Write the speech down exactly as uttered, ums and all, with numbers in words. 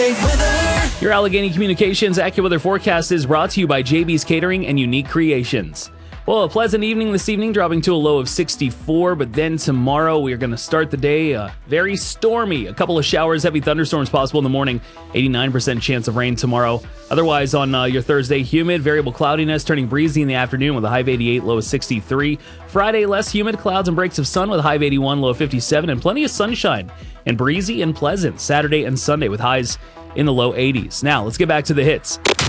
Your Allegheny Communications AccuWeather forecast is brought to you by J B's Catering and Unique Creations. Well, a pleasant evening this evening, dropping to a low of sixty-four, but then tomorrow we are going to start the day uh, very stormy. A couple of showers, heavy thunderstorms possible in the morning, eighty-nine percent chance of rain tomorrow. Otherwise, on uh, your Thursday, humid, variable cloudiness, turning breezy in the afternoon with a high of eighty-eight, low of sixty-three. Friday, less humid, clouds and breaks of sun with a high of eighty-one, low of fifty-seven, and plenty of sunshine and breezy and pleasant Saturday and Sunday with highs in the low eighties. Now, let's get back to the hits.